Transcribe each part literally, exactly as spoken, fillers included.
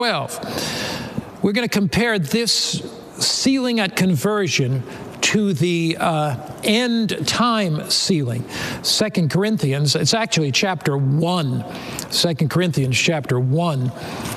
twelve. We're going to compare this sealing at conversion to the uh, end time sealing. Second Corinthians, it's actually chapter one. Second Corinthians chapter one.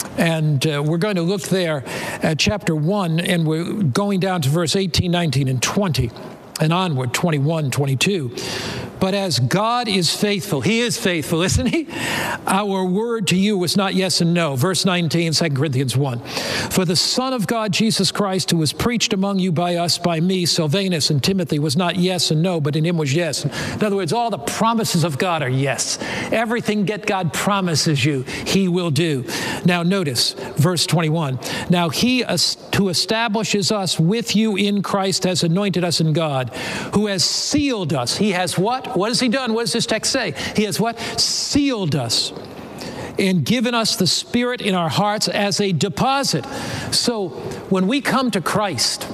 And uh, we're going to look there at chapter one, and we're going down to verse eighteen, nineteen, and twenty, and onward, twenty-one, twenty-two. But as God is faithful, he is faithful, isn't he? Our word to you was not yes and no. Verse nineteen, Second Corinthians one. For the Son of God, Jesus Christ, who was preached among you by us, by me, Silvanus, and Timothy, was not yes and no, but in him was yes. In other words, all the promises of God are yes. Everything that God promises you, he will do. Now notice, verse twenty-one. Now he who establishes us with you in Christ has anointed us in God, who has sealed us. He has what? What has he done? What does this text say? He has what? Sealed us and given us the Spirit in our hearts as a deposit. So when we come to Christ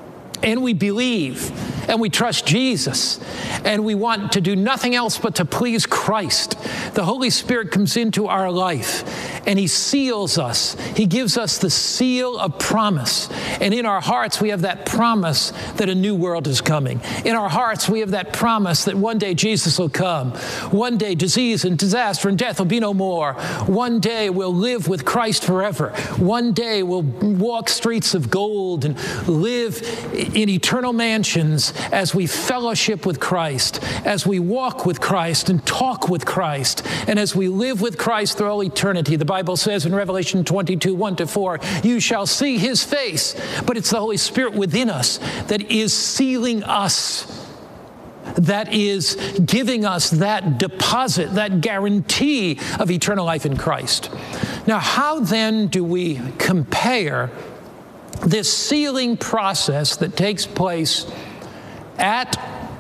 and we believe and we trust Jesus and we want to do nothing else but to please Christ, the Holy Spirit comes into our life and he seals us. He gives us the seal of promise. And in our hearts, we have that promise that a new world is coming. In our hearts, we have that promise that one day Jesus will come. One day disease and disaster and death will be no more. One day we'll live with Christ forever. One day we'll walk streets of gold and live in eternal mansions as we fellowship with Christ, as we walk with Christ and talk with Christ, and as we live with Christ through all eternity. The Bible says in Revelation twenty-two, one to four, you shall see his face. But it's the Holy Spirit within us that is sealing us, that is giving us that deposit, that guarantee of eternal life in Christ. Now, how then do we compare this sealing process that takes place at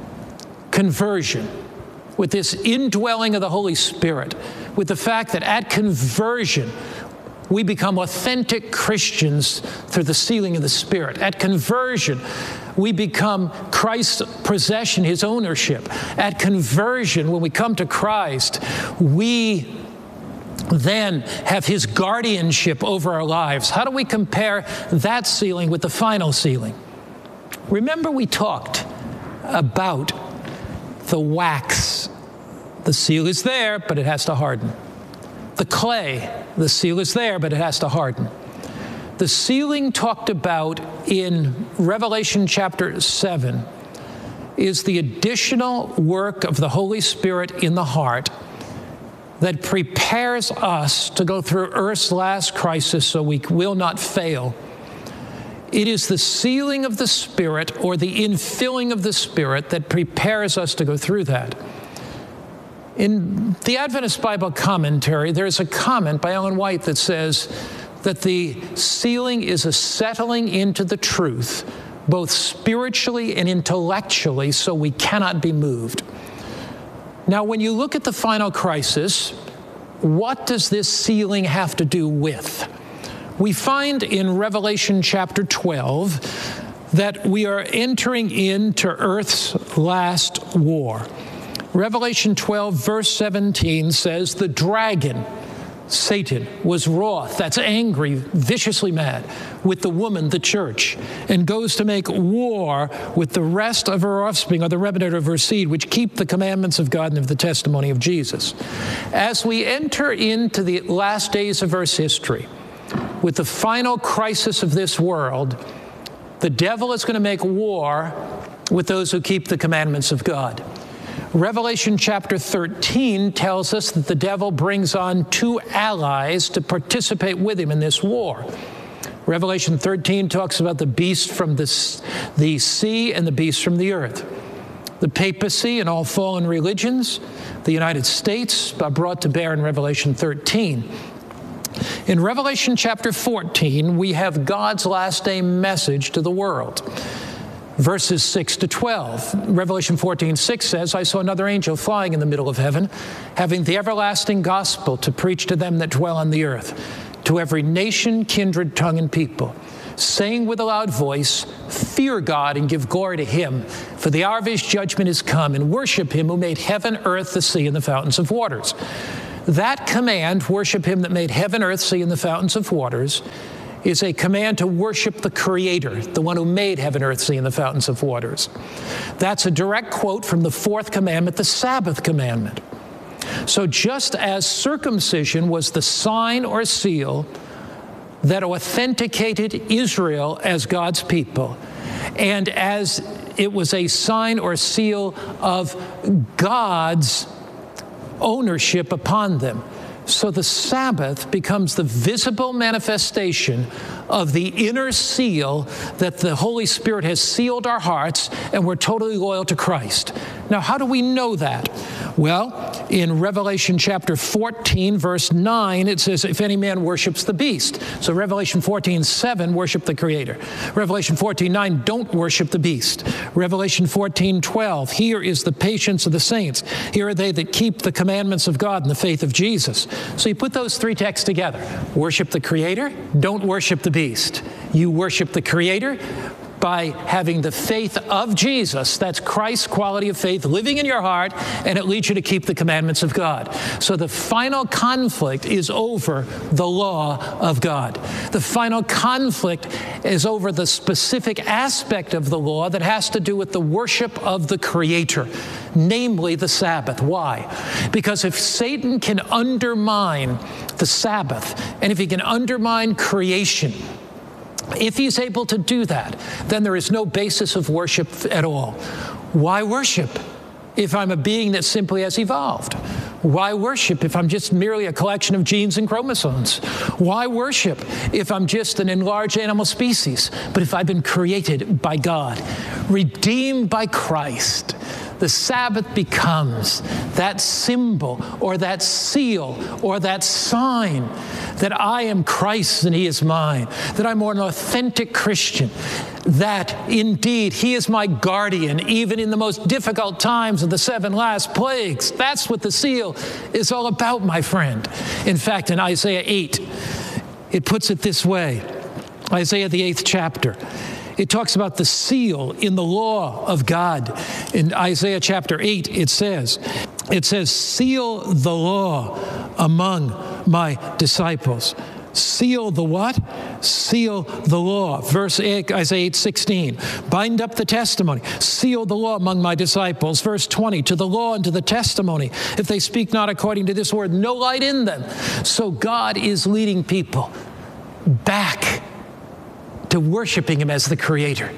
conversion with this indwelling of the Holy Spirit, with the fact that at conversion we become authentic Christians through the sealing of the Spirit? At conversion, we become Christ's possession, his ownership. At conversion, when we come to Christ, we then have his guardianship over our lives. How do we compare that sealing with the final sealing? Remember, we talked about the wax. The seal is there, but it has to harden. The clay, the seal is there, but it has to harden. The sealing talked about in Revelation chapter seven is the additional work of the Holy Spirit in the heart that prepares us to go through earth's last crisis so we will not fail. It is the sealing of the Spirit or the infilling of the Spirit that prepares us to go through that. In the Adventist Bible Commentary, there's a comment by Ellen White that says that the sealing is a settling into the truth, both spiritually and intellectually, so we cannot be moved. Now, when you look at the final crisis, what does this sealing have to do with? We find in Revelation chapter twelve that we are entering into earth's last war. Revelation twelve, verse seventeen says, the dragon, Satan, was wroth, that's angry, viciously mad, with the woman, the church, and goes to make war with the rest of her offspring, or the remnant of her seed, which keep the commandments of God and of the testimony of Jesus. As we enter into the last days of Earth's history, with the final crisis of this world, the devil is going to make war with those who keep the commandments of God. Revelation chapter thirteen tells us that the devil brings on two allies to participate with him in this war. Revelation thirteen talks about the beast from the, the sea and the beast from the earth. The papacy and all fallen religions, the United States, are brought to bear in Revelation thirteen. In Revelation chapter fourteen, we have God's last day message to the world. Verses six to twelve. Revelation fourteen, six says, I saw another angel flying in the middle of heaven, having the everlasting gospel to preach to them that dwell on the earth, to every nation, kindred, tongue, and people, saying with a loud voice, fear God and give glory to him, for the hour of his judgment is come, and worship him who made heaven, earth, the sea, and the fountains of waters. That command, worship him that made heaven, earth, sea, and the fountains of waters, is a command to worship the Creator, the one who made heaven, earth, sea, and the fountains of waters. That's a direct quote from the fourth commandment, the Sabbath commandment. So just as circumcision was the sign or seal that authenticated Israel as God's people, and as it was a sign or seal of God's ownership upon them, so the Sabbath becomes the visible manifestation of the inner seal that the Holy Spirit has sealed our hearts, and we're totally loyal to Christ. Now, how do we know that? Well, in Revelation chapter fourteen, verse nine, it says, if any man worships the beast. So Revelation fourteen, seven, worship the Creator. Revelation fourteen, nine, don't worship the beast. Revelation fourteen, twelve, here is the patience of the saints. Here are they that keep the commandments of God and the faith of Jesus. So you put those three texts together. Worship the Creator, don't worship the beast. You worship the Creator by having the faith of Jesus. That's Christ's quality of faith living in your heart, and it leads you to keep the commandments of God. So the final conflict is over the law of God. The final conflict is over the specific aspect of the law that has to do with the worship of the Creator, namely the Sabbath. Why? Because if Satan can undermine the Sabbath, and if he can undermine creation, if he's able to do that, then there is no basis of worship at all. Why worship if I'm a being that simply has evolved? Why worship if I'm just merely a collection of genes and chromosomes? Why worship if I'm just an enlarged animal species? But if I've been created by God, redeemed by Christ, the Sabbath becomes that symbol or that seal or that sign that I am Christ's and he is mine, that I'm an authentic Christian, that indeed he is my guardian even in the most difficult times of the seven last plagues. That's what the seal is all about, my friend. In fact, in Isaiah eight, it puts it this way. Isaiah, the eighth chapter. It talks about the seal in the law of God. In Isaiah chapter eight, it says, it says, seal the law among my disciples. Seal the what? Seal the law. Verse eight, Isaiah eight sixteen. Bind up the testimony. Seal the law among my disciples. Verse twenty. To the law and to the testimony. If they speak not according to this word, no light in them. So God is leading people back to worshiping him as the Creator,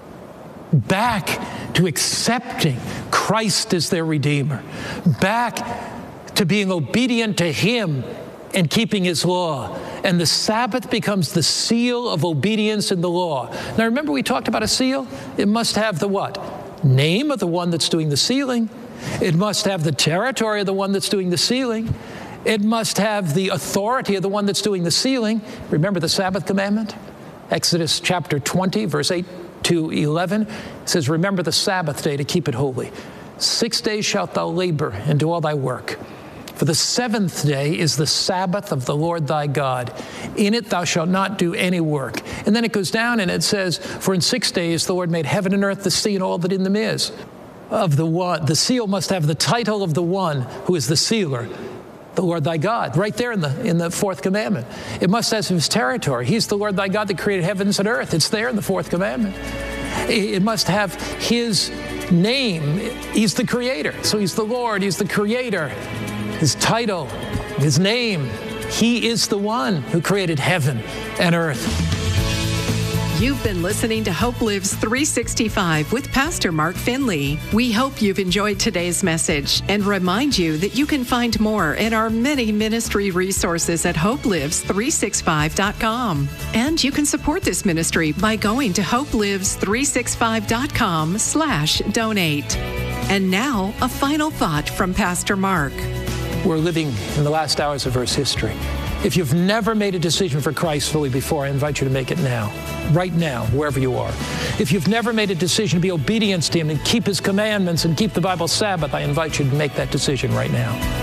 back to accepting Christ as their Redeemer, back to being obedient to him and keeping his law. And the Sabbath becomes the seal of obedience in the law. Now remember, we talked about a seal? It must have the what? Name of the one that's doing the sealing. It must have the territory of the one that's doing the sealing. It must have the authority of the one that's doing the sealing. Remember the Sabbath commandment? Exodus chapter twenty, verse eight to eleven, says, remember the Sabbath day to keep it holy. Six days shalt thou labor and do all thy work. For the seventh day is the Sabbath of the Lord thy God. In it thou shalt not do any work. And then it goes down and it says, for in six days the Lord made heaven and earth, the sea, and all that in them is. Of the one, the seal must have the title of the one who is the sealer, the Lord thy God, right there in the in the fourth commandment. It must have his territory. He's the Lord thy God that created heavens and earth. It's there in the fourth commandment. It must have his name. He's the Creator. So he's the Lord. He's the Creator. His title, his name. He is the one who created heaven and earth. You've been listening to Hope Lives three sixty-five with Pastor Mark Finley. We hope you've enjoyed today's message and remind you that you can find more in our many ministry resources at hope lives three sixty-five dot com. And you can support this ministry by going to hope lives three sixty-five dot com slash donate. And now, a final thought from Pastor Mark. We're living in the last hours of Earth's history. If you've never made a decision for Christ fully before, I invite you to make it now, right now, wherever you are. If you've never made a decision to be obedient to him and keep his commandments and keep the Bible Sabbath, I invite you to make that decision right now.